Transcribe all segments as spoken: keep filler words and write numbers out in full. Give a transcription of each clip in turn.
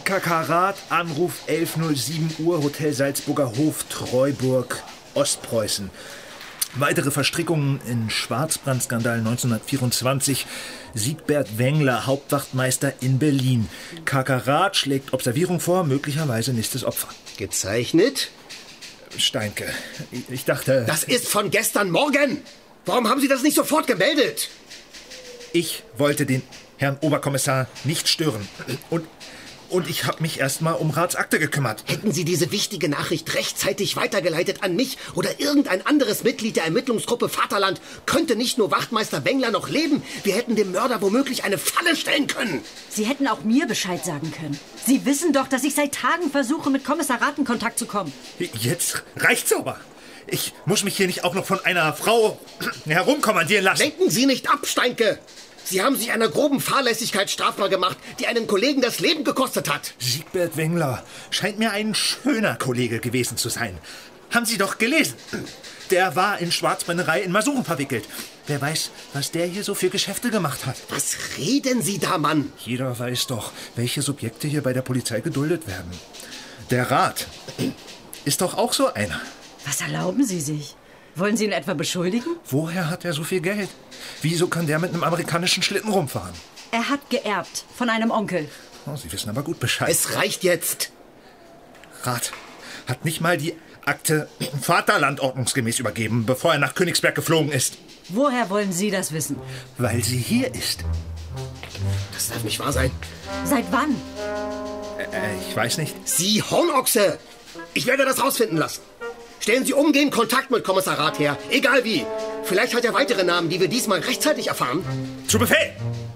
K K Rath, Anruf elf null sieben Uhr, Hotel Salzburger Hof, Treuburg, Ostpreußen. Weitere Verstrickungen in Schwarzbrandskandal neunzehnhundertvierundzwanzig. Siegbert Wengler, Hauptwachtmeister in Berlin. K K Rath schlägt Observierung vor, möglicherweise nächstes Opfer. Gezeichnet? Steinke, ich dachte... Das ist von gestern Morgen! Warum haben Sie das nicht sofort gemeldet? Ich wollte den Herrn Oberkommissar nicht stören. Und, und ich habe mich erst mal um Raths Akte gekümmert. Hätten Sie diese wichtige Nachricht rechtzeitig weitergeleitet an mich oder irgendein anderes Mitglied der Ermittlungsgruppe Vaterland, könnte nicht nur Wachtmeister Wengler noch leben, wir hätten dem Mörder womöglich eine Falle stellen können. Sie hätten auch mir Bescheid sagen können. Sie wissen doch, dass ich seit Tagen versuche, mit Kommissar Rath in Kontakt zu kommen. Jetzt reicht's aber. Ich muss mich hier nicht auch noch von einer Frau herumkommandieren lassen. Lenken Sie nicht ab, Steinke! Sie haben sich einer groben Fahrlässigkeit strafbar gemacht, die einen Kollegen das Leben gekostet hat. Siegbert Wengler scheint mir ein schöner Kollege gewesen zu sein. Haben Sie doch gelesen. Der war in Schwarzbrennerei in Masuren verwickelt. Wer weiß, was der hier so für Geschäfte gemacht hat. Was reden Sie da, Mann? Jeder weiß doch, welche Subjekte hier bei der Polizei geduldet werden. Der Rath ist doch auch so einer. Was erlauben Sie sich? Wollen Sie ihn etwa beschuldigen? Woher hat er so viel Geld? Wieso kann der mit einem amerikanischen Schlitten rumfahren? Er hat geerbt von einem Onkel. Oh, Sie wissen aber gut Bescheid. Es reicht jetzt. Rath hat nicht mal die Akte Vaterland ordnungsgemäß übergeben, bevor er nach Königsberg geflogen ist. Woher wollen Sie das wissen? Weil sie hier ist. Das darf nicht wahr sein. Seit wann? Äh, ich weiß nicht. Sie Hornochse! Ich werde das rausfinden lassen. Stellen Sie umgehend Kontakt mit Kommissar Rath her, egal wie. Vielleicht hat er weitere Namen, die wir diesmal rechtzeitig erfahren. Zu Befehl!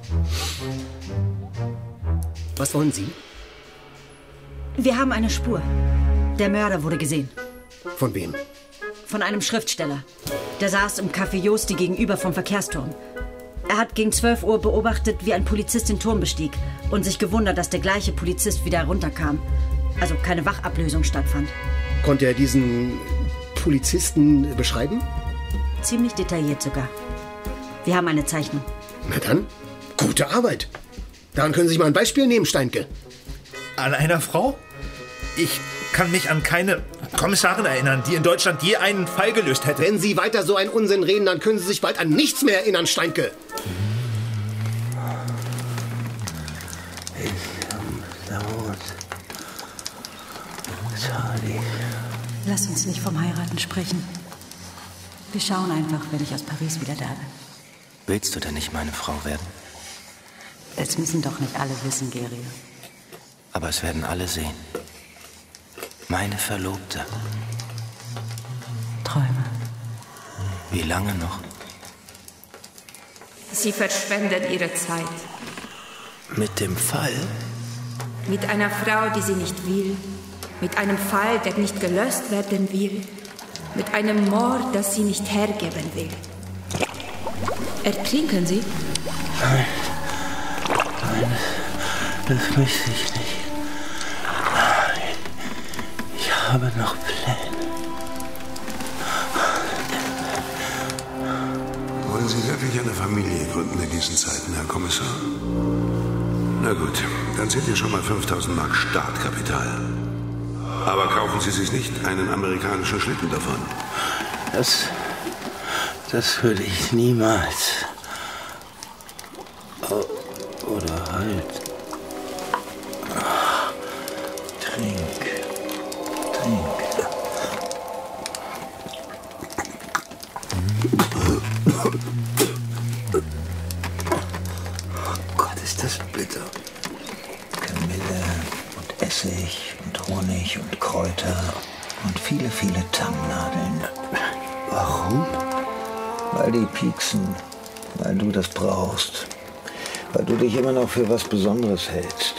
Was wollen Sie? Wir haben eine Spur. Der Mörder wurde gesehen. Von wem? Von einem Schriftsteller. Der saß im Café Josti gegenüber vom Verkehrsturm. Er hat gegen zwölf Uhr beobachtet, wie ein Polizist den Turm bestieg und sich gewundert, dass der gleiche Polizist wieder herunterkam. Also keine Wachablösung stattfand. Konnte er diesen Polizisten beschreiben? Ziemlich detailliert sogar. Wir haben eine Zeichnung. Na dann, gute Arbeit. Daran können Sie sich mal ein Beispiel nehmen, Steinke. An einer Frau? Ich kann mich an keine Kommissarin erinnern, die in Deutschland je einen Fall gelöst hätte. Wenn Sie weiter so einen Unsinn reden, dann können Sie sich bald an nichts mehr erinnern, Steinke. Lass uns nicht vom Heiraten sprechen. Wir schauen einfach, wenn ich aus Paris wieder da bin. Willst du denn nicht meine Frau werden? Es müssen doch nicht alle wissen, Gerio. Aber es werden alle sehen. Meine Verlobte. Träume. Wie lange noch? Sie verschwendet ihre Zeit. Mit dem Fall? Mit einer Frau, die sie nicht will. Mit einem Fall, der nicht gelöst werden will. Mit einem Mord, das sie nicht hergeben will. Ertrinken Sie? Nein. Nein, das möchte ich nicht. Nein. Ich habe noch Pläne. Wollen Sie wirklich eine Familie gründen in diesen Zeiten, Herr Kommissar? Na gut, dann sind hier schon mal fünftausend Mark Startkapital. Aber kaufen Sie sich nicht einen amerikanischen Schlitten davon. Das, das würde ich niemals. Oh, oder halt. Trink. Trink. Oh Gott, ist das bitter. Kamille und Essig und Honig und Kräuter und viele, viele Tannennadeln. Warum? Weil die pieksen, weil du das brauchst, weil du dich immer noch für was Besonderes hältst.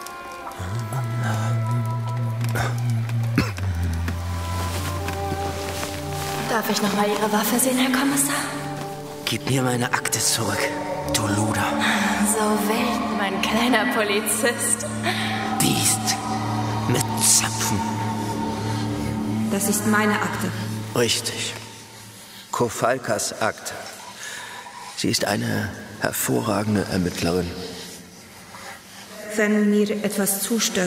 Darf ich noch mal Ihre Waffe sehen, Herr Kommissar? Gib mir meine Akte zurück, du Luder. So wild, mein kleiner Polizist. Biest mit Zapfen. Das ist meine Akte. Richtig. Kofalkas Akte. Sie ist eine hervorragende Ermittlerin. Wenn mir etwas zustößt,